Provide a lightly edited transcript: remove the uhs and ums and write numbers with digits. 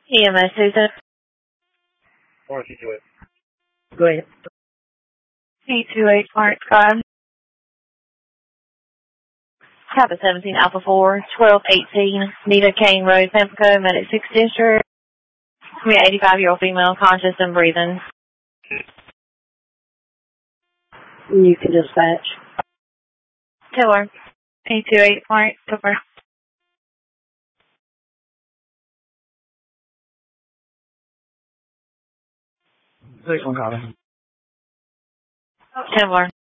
EMS, Susan. Go ahead. 828 Clark Drive. Kappa 17 Alpha 4, 1218 Nita Kane Road, Pamplico, Medic 6 District. 85-year-old female, conscious and breathing. You can dispatch. Taylor. 828 Clark, Silver. Please one calling. Taylor.